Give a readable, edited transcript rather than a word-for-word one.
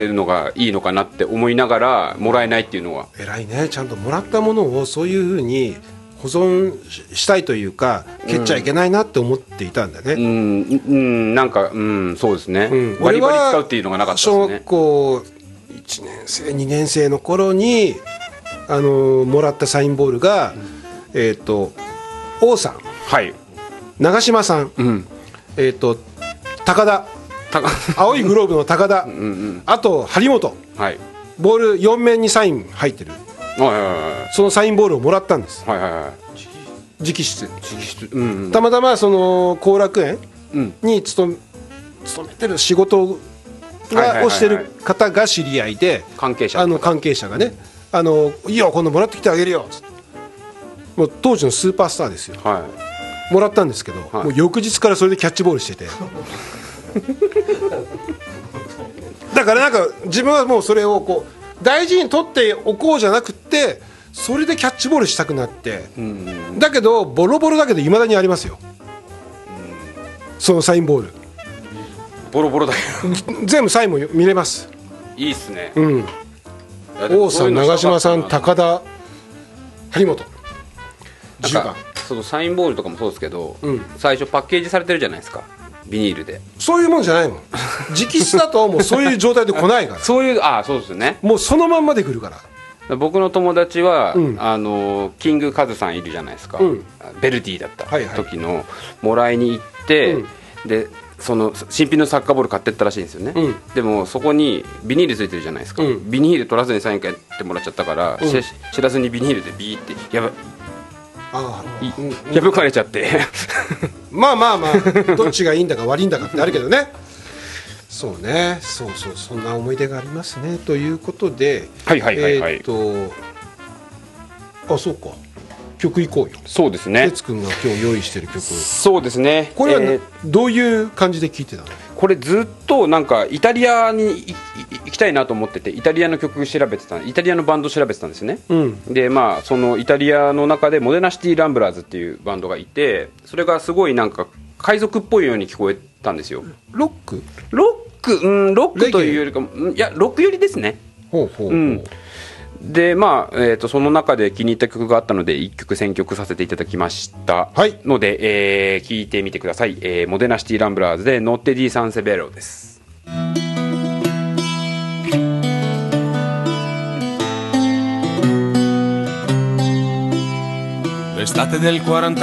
るのがいいのかなって思いながらもらえないっていうのは偉いね。ちゃんともらったものをそういうふうに保存したいというか、蹴っちゃいけないなって思っていたんだね。 なんか、そうですね、バリバリ使うっていうのがなかったですね。 小学校1年生2年生の頃にもらったサインボールが、王さん、 はい、 長嶋さん、高田、青いグローブの高田あと張本、 はい、 ボール4面にサイン入ってる、そのサインボールをもらったんです、直筆、たまたまその後楽園に勤めてる仕事をしてる方が知り合いで、関係者がね、いいよ今度もらってきてあげるよ、もう当時のスーパースターですよ、もらったんですけど、もう翌日からそれでキャッチボールしててだからなんか自分はもうそれをこう大事に取っておこうじゃなくて、それでキャッチボールしたくなって、だけどボロボロだけどいまだにありますよ、そのサインボールボロボロだけど全部サインも見れます。 いいっすね、 王さん、長嶋さん、高田、張本、 なんかそのサインボールとかもそうですけど、最初パッケージされてるじゃないですか、ビニールで。そういうもんじゃないもん直筆だともうそういう状態で来ないからそうですよね、 もうそのまんまで来るから。 僕の友達は、キングカズさんいるじゃないですか、ベルディだった時のもらいに行って、でその新品のサッカーボール買ってったらしいんですよね、でもそこにビニールついてるじゃないですか、ビニール取らずにサイン書いてもらっちゃったから、知らずにビニールでビーって破かれちゃってまあどっちがいいんだか悪いんだかってあるけどねそうね、そんな思い出がありますね。ということで、そうか、曲いこうよ。 そうですね、 哲君が今日用意してる曲。 そうですね、 これは、どういう感じで聴いてたの？ これずっとなんかイタリアに行きたいなと思ってて、イタリアの曲調べてた、イタリアのバンド調べてたんですね、でそのイタリアの中でモデナシティランブラーズっていうバンドがいて、それがすごいなんか海賊っぽいように聞こえたんですよ。ロックというよりかも、いやロック寄りですね。でその中で気に入った曲があったので1曲選曲させていただきましたので、聴いてみてください。モデナシティランブラーズでノッテディサンセベロです。 L'estate del 40